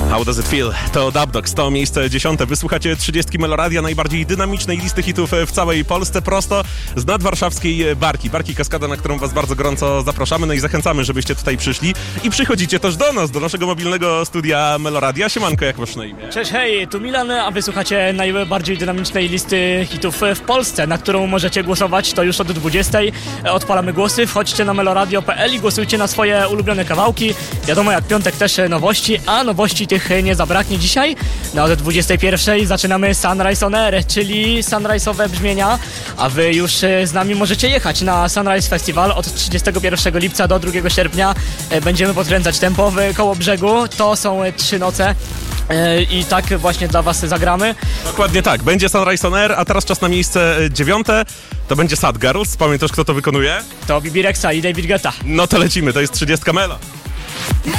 How Does It Feel? To Dubdogs, to miejsce 10. Wysłuchacie 30 Meloradia, najbardziej dynamicznej listy hitów w całej Polsce, prosto z nadwarszawskiej Barki. Barki Kaskada, na którą was bardzo gorąco zapraszamy, no i zachęcamy, żebyście tutaj przyszli. I przychodzicie też do nas, do naszego mobilnego studia Meloradia. Siemanko, jak masz na imię? Cześć, hej, tu Milan, a wysłuchacie najbardziej dynamicznej listy hitów w Polsce, na którą możecie głosować, to już od 20. Odpalamy głosy, wchodźcie na meloradio.pl i głosujcie na swoje ulubione kawałki. Wiadomo, jak piątek też nowości, a nowości tych nie zabraknie dzisiaj. No od 21. zaczynamy Sunrise on Air, czyli sunrise'owe brzmienia, a wy już z nami możecie jechać na Sunrise Festival od 31 lipca do 2 sierpnia. Będziemy podkręcać tempo w Kołobrzegu, to są 3 noce. I tak właśnie dla was zagramy. Dokładnie tak, będzie Sunrise on Air, a teraz czas na miejsce 9. To będzie Sad Girls. Pamiętasz, kto to wykonuje? To Bibi Rexa i David Guetta. No to lecimy, to jest 30 Melo.